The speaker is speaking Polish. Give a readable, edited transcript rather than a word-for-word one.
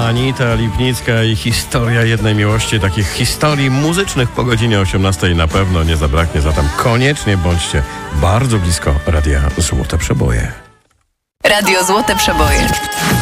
Anita Lipnicka i historia jednej miłości. Takich historii muzycznych po godzinie 18 na pewno nie zabraknie, zatem koniecznie bądźcie bardzo blisko Radia Złote Przeboje. Radio Złote Przeboje.